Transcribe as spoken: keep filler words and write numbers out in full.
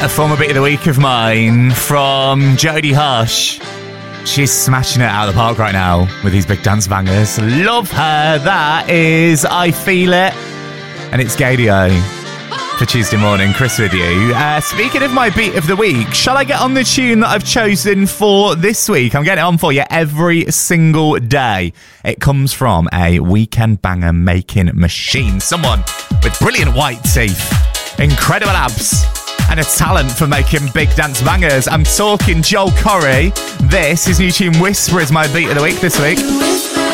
A former beat of the week of mine from Jodie Hush. She's smashing it out of the park right now with these big dance bangers. Love her. That is I Feel It. And it's Gadio for Tuesday morning. Chris with you. Uh, speaking of my beat of the week, shall I get on the tune that I've chosen for this week? I'm getting it on for you every single day. It comes from a weekend banger making machine. Someone with brilliant white teeth, incredible abs, and a talent for making big dance bangers. I'm talking Joel Corry. This is new tune Whisper is my beat of the week this week.